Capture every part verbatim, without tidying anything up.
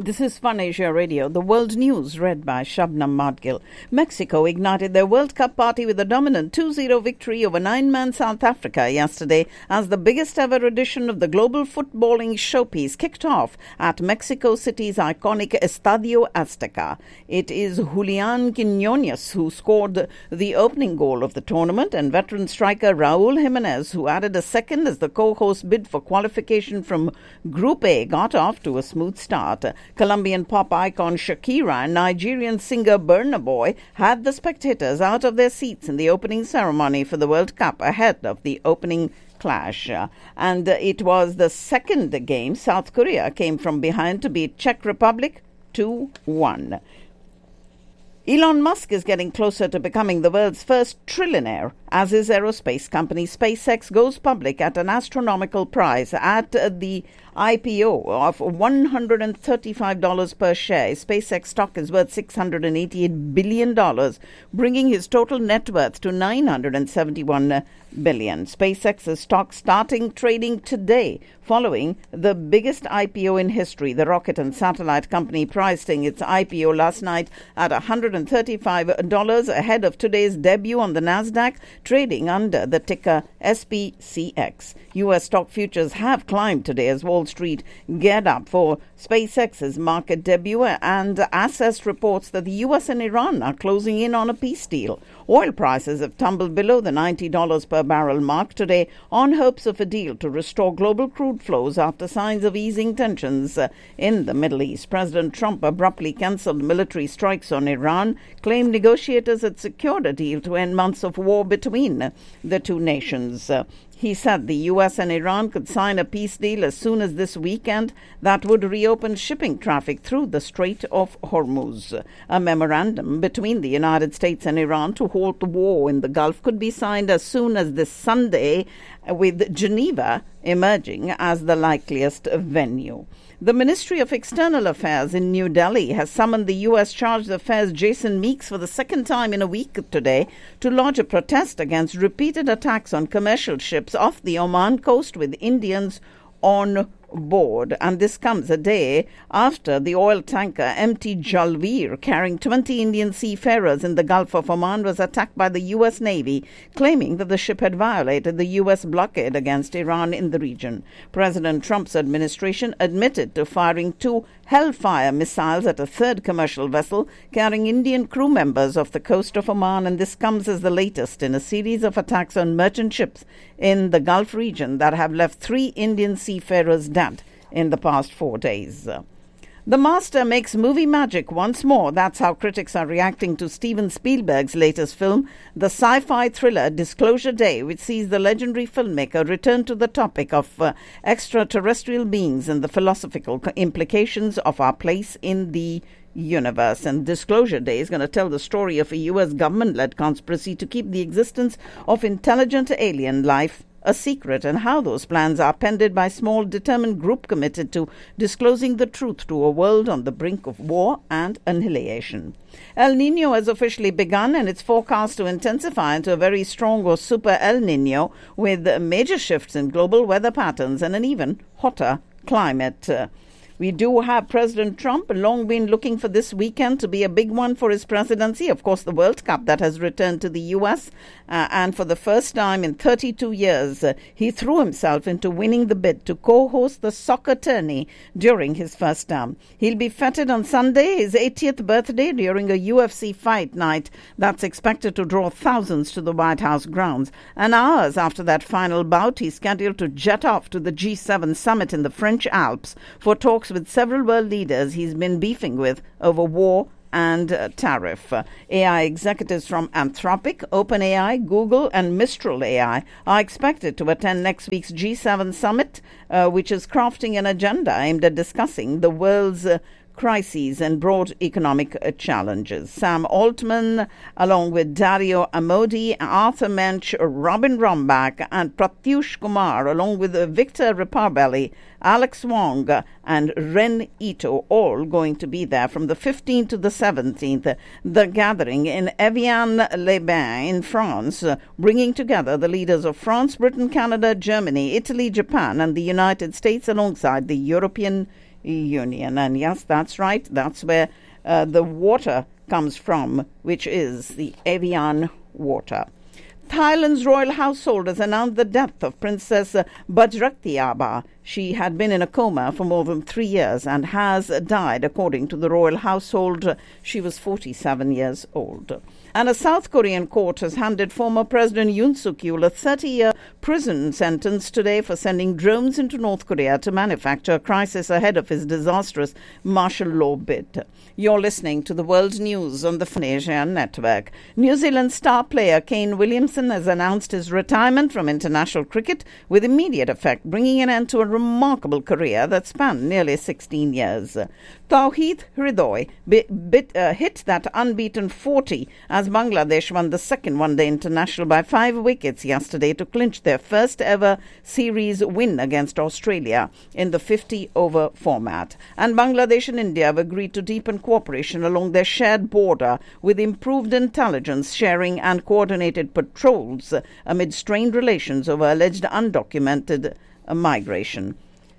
This is Fun Asia Radio, the world news read by Shabnam Madgil. Mexico ignited their World Cup party with a dominant two zero victory over nine-man South Africa yesterday as the biggest ever edition of the global footballing showpiece kicked off at Mexico City's iconic Estadio Azteca. It is Julian Quiñones who scored the opening goal of the tournament, and veteran striker Raul Jimenez, who added a second as the co-host bid for qualification from Group A, got off to a smooth start. Colombian pop icon Shakira and Nigerian singer Burna Boy had the spectators out of their seats in the opening ceremony for the World Cup ahead of the opening clash. Uh, and uh, it was the second game. South Korea came from behind to beat Czech Republic two one. Elon Musk is getting closer to becoming the world's first trillionaire as his aerospace company SpaceX goes public at an astronomical price. At uh, the I P O of one hundred thirty-five dollars per share, SpaceX stock is worth six hundred eighty-eight billion dollars, bringing his total net worth to nine hundred seventy-one billion dollars. SpaceX's stock starting trading today following the biggest I P O in history. The rocket and satellite company pricing its I P O last night at one hundred thirty-five dollars ahead of today's debut on the NASDAQ, trading under the ticker S P C X. U S stock futures have climbed today as Wall Street geared up for SpaceX's market debut, and Access reports that the U S and Iran are closing in on a peace deal. Oil prices have tumbled below the ninety dollars per barrel mark today on hopes of a deal to restore global crude flows after signs of easing tensions uh, in the Middle East. President Trump abruptly cancelled military strikes on Iran, claimed negotiators had secured a deal to end months of war between uh, the two nations. Uh, He said the U S and Iran could sign a peace deal as soon as this weekend that would reopen shipping traffic through the Strait of Hormuz. A memorandum between the United States and Iran to halt the war in the Gulf could be signed as soon as this Sunday, with Geneva emerging as the likeliest venue. The Ministry of External Affairs in New Delhi has summoned the U S Chargé d'Affaires Jason Meeks for the second time in a week today to lodge a protest against repeated attacks on commercial ships off the Oman coast with Indians on board. And this comes a day after the oil tanker M T Jalveer, carrying twenty Indian seafarers in the Gulf of Oman, was attacked by the U S Navy, claiming that the ship had violated the U S blockade against Iran in the region. President Trump's administration admitted to firing two Hellfire missiles at a third commercial vessel carrying Indian crew members off the coast of Oman, and this comes as the latest in a series of attacks on merchant ships in the Gulf region that have left three Indian seafarers dead in the past four days. The master makes movie magic once more. That's how critics are reacting to Steven Spielberg's latest film, the sci-fi thriller Disclosure Day, which sees the legendary filmmaker return to the topic of uh, extraterrestrial beings and the philosophical implications of our place in the universe. And Disclosure Day is going to tell the story of a U S government-led conspiracy to keep the existence of intelligent alien life a secret, and how those plans are pended by a small determined group committed to disclosing the truth to a world on the brink of war and annihilation. El Nino has officially begun, and it's forecast to intensify into a very strong or super El Nino, with major shifts in global weather patterns and an even hotter climate. Uh, We do have President Trump long been looking for this weekend to be a big one for his presidency. Of course, the World Cup that has returned to the U S. Uh, and for the first time in thirty-two years, uh, he threw himself into winning the bid to co-host the soccer tourney during his first term. He'll be feted on Sunday, his eightieth birthday, during a U F C fight night that's expected to draw thousands to the White House grounds. And hours after that final bout, he's scheduled to jet off to the G seven summit in the French Alps for talks with several world leaders he's been beefing with over war and uh, tariff. Uh, A I executives from Anthropic, OpenAI, Google, and Mistral A I are expected to attend next week's G seven summit, uh, which is crafting an agenda aimed at discussing the world's uh, crises and broad economic uh, challenges. Sam Altman, along with Dario Amodi, Arthur Mensch, Robin Rombach, and Pratyush Kumar, along with uh, Victor Riparbelli, Alex Wong, uh, and Ren Ito, all going to be there from the fifteenth to the seventeenth. The gathering in Evian-les-Bains in France, uh, bringing together the leaders of France, Britain, Canada, Germany, Italy, Japan, and the United States alongside the European Union. And yes, that's right. That's where uh, the water comes from, which is the Evian water. Thailand's royal household has announced the death of Princess Bajraktiaba. She had been in a coma for more than three years and has died, according to the royal household. She was forty-seven years old. And a South Korean court has handed former President Yoon Suk-yeol a thirty-year prison sentence today for sending drones into North Korea to manufacture a crisis ahead of his disastrous martial law bid. You're listening to the World News on the Asia Network. New Zealand star player Kane Williamson has announced his retirement from international cricket with immediate effect, bringing an end to a remarkable career that spanned nearly sixteen years. Tawheed Hridoy bit, bit, uh, hit that unbeaten forty as Bangladesh won the second one-day international by five wickets yesterday to clinch their first ever series win against Australia in the fifty-over format. And Bangladesh and India have agreed to deepen cooperation along their shared border with improved intelligence sharing and coordinated patrols amid strained relations over alleged undocumented uh, migration.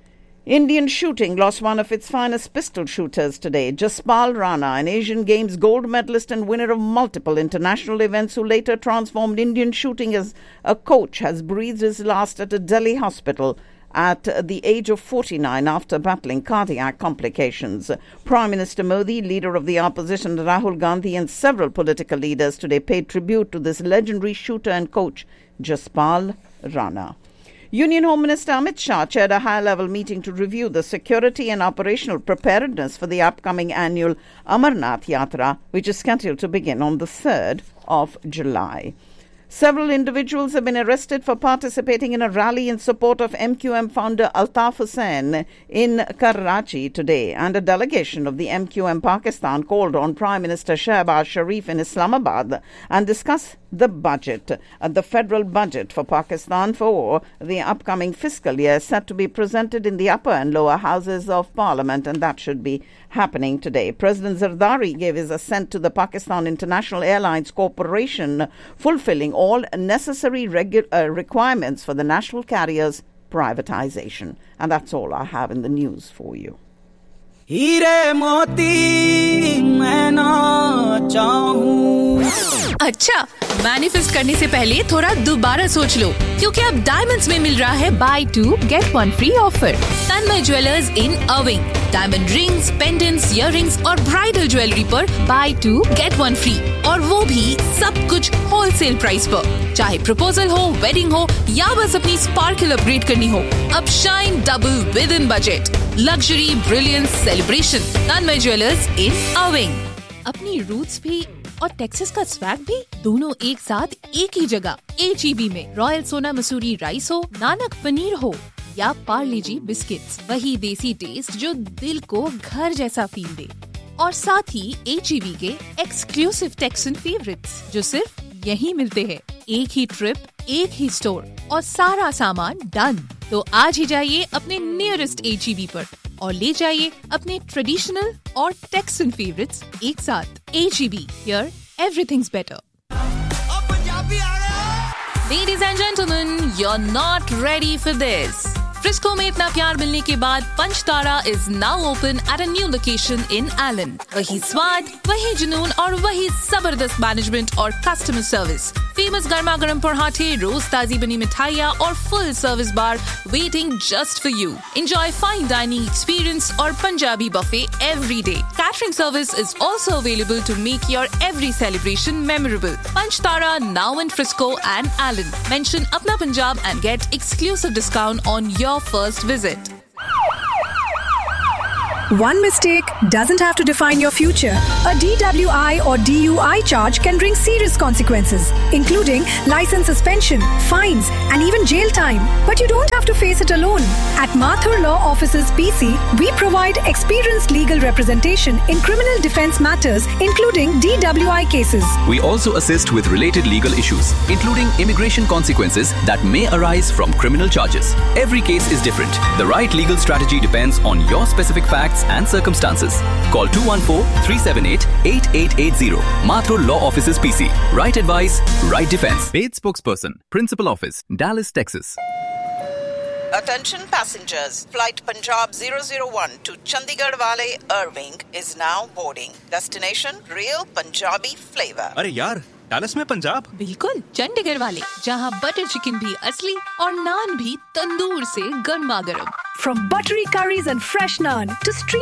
Indian shooting lost one of its finest pistol shooters today. Jaspal Rana, an Asian Games gold medalist and winner of multiple international events who later transformed Indian shooting as a coach, has breathed his last at a Delhi hospital at the age of forty-nine after battling cardiac complications. Prime Minister Modi, leader of the opposition Rahul Gandhi and several political leaders today paid tribute to this legendary shooter and coach, Jaspal Rana. Union Home Minister Amit Shah chaired a high-level meeting to review the security and operational preparedness for the upcoming annual Amarnath Yatra, which is scheduled to begin on the third of July. Several individuals have been arrested for participating in a rally in support of M Q M founder Altaf Hussain in Karachi today, and a delegation of the M Q M Pakistan called on Prime Minister Shehbaz Sharif in Islamabad and discuss the budget. Uh, the federal budget for Pakistan for the upcoming fiscal year is set to be presented in the upper and lower houses of parliament, and that should be happening today. President Zardari gave his assent to the Pakistan International Airlines Corporation fulfilling all necessary regu- uh, requirements for the national carriers' privatization. And that's all I have in the news for you. हीरे मोती मैं ना चाहूं। अच्छा, manifest करने से पहले थोड़ा दोबारा सोच लो, क्योंकि अब डायमंड्स में मिल रहा है by to get one free offer. Tanmay jewellers in अर्विंग diamond rings, pendants, earrings और ब्राइडल ज्वेलरी पर by to get one free, और वो भी सब कुछ होलसेल प्राइस पर। चाहे प्रपोजल हो, वेडिंग हो या बस अपनी स्पार्कल अपग्रेड करनी हो, अब shine double with in budget. Luxury, brilliance, celebration. Tanmay jewellers इन अर्विंग। अपनी रूट्स भी और टेक्सास का स्वैग भी दोनों एक साथ एक ही जगह। एच ई बी में रॉयल सोना मसूरी राइस हो, नानक पनीर हो या पार्ले जी बिस्किट्स, वही देसी टेस्ट जो दिल को घर जैसा फील दे। और साथ ही एच ई बी के एक्सक्लूसिव टेक्सन फेवरेट्स जो सिर्फ यहीं मिलते हैं। एक ही ट्रिप, एक ही स्टोर और सारा सामान डन। तो आज ही जाइए अपने नियरेस्ट एच ई बी पर और ले जाइए अपने ट्रेडिशनल और टेक्सन फेवरेट्स एक साथ। H E B, here everything's better. Ladies and gentlemen, you're not ready for this. Frisco में इतना प्यार मिलने के बाद पंचतारा is now open at a new location in Allen. वही स्वाद, वही जुनून और वही जबरदस्त मैनेजमेंट और कस्टमर सर्विस। फेमस गर्मा गर्म पराठे, रोज ताजी बनी मिठाइयाँ और full service bar waiting just for you. Enjoy fine dining experience और Punjabi buffet every day. Catering service is also available to make your every celebration memorable. Panchtara now in Frisco and Allen. Mention Apna Punjab and get exclusive discount on your first visit. One mistake doesn't have to define your future. A D W I or D U I charge can bring serious consequences, including license suspension, fines, and even jail time. But you don't have to face it alone. At Mathur Law Offices P C, we provide experienced legal representation in criminal defense matters, including D W I cases. We also assist with related legal issues, including immigration consequences that may arise from criminal charges. Every case is different. The right legal strategy depends on your specific facts and circumstances. Call two one four, three seven eight, eight eight eight zero. Mathur Law Offices P C. Right advice, right defense. Paid spokesperson, Principal Office, Dallas, Texas. Attention passengers. Flight Punjab zero zero one to Chandigarh Wale Irving is now boarding. Destination Real Punjabi flavor. अरे यार, Dallas में पंजाब? बिल्कुल, चंडीगढ़ वाले, जहाँ butter chicken भी असली और नान भी तंदूर से गर्मा गर्म. From buttery curries and fresh naan to street